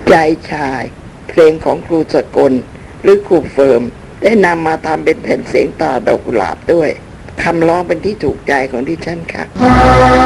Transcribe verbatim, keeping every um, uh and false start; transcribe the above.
ใจชายเพลงของครูสกลหรือครูเฟิร์มได้นำมาทำเป็นแผ่นเสียงต่อดอกกุหลาบด้วยคำร้องเป็นที่ถูกใจของดิฉันค่ะ